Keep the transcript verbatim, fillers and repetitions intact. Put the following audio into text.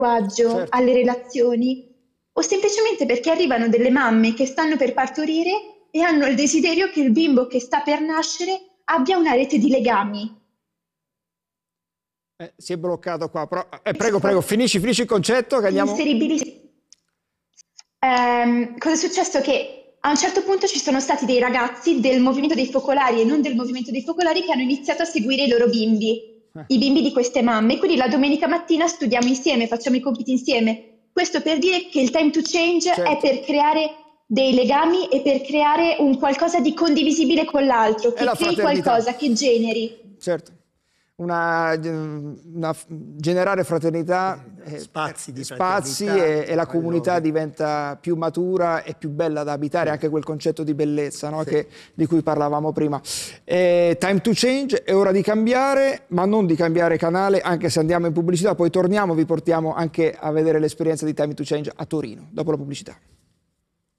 linguaggio, Certo. alle relazioni, o semplicemente perché arrivano delle mamme che stanno per partorire e hanno il desiderio che il bimbo che sta per nascere abbia una rete di legami. Eh, si è bloccato qua, però, eh, prego, prego, finisci, finisci il concetto che andiamo... Inseribilissimo. Ehm, cosa è successo? Che a un certo punto ci sono stati dei ragazzi del movimento dei focolari e non del movimento dei focolari che hanno iniziato a seguire i loro bimbi, i bimbi di queste mamme. Quindi la domenica mattina studiamo insieme, facciamo i compiti insieme. Questo per dire che il time to change è Certo. per creare dei legami e per creare un qualcosa di condivisibile con l'altro, È che la crei fraternità. qualcosa, che generi. Certo. Una, una- generare fraternità, eh, Spazi di spazi fraternità, e, e la comunità luoghi. diventa più matura e più bella da abitare, Sì. anche quel concetto di bellezza, no? Sì. Che- di cui parlavamo prima. Eh, time to change, è ora di cambiare, ma non di cambiare canale, anche se andiamo in pubblicità, poi torniamo, vi portiamo anche a vedere l'esperienza di Time to Change a Torino, dopo la pubblicità.